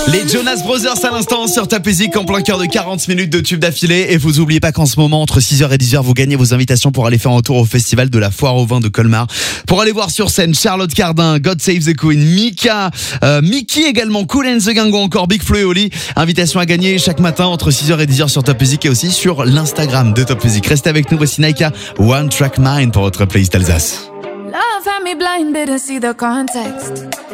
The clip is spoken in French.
Les Jonas Brothers à l'instant sur Top Music en plein cœur de 40 minutes de tubes d'affilée. Et vous oubliez pas qu'en ce moment, entre 6h et 10h, vous gagnez vos invitations pour aller faire un tour au festival de la Foire au Vin de Colmar. Pour aller voir sur scène Charlotte Cardin, God Save the Queen, Mika, Mickey également, Kool and the Gang ou encore Big Flo et Oli. Invitation à gagner chaque matin entre 6h et 10h sur Top Music et aussi sur l'Instagram de Top Music. Restez avec nous, voici Naika, One Track Mind pour votre playlist Alsace. Love had me blind, didn't see the context.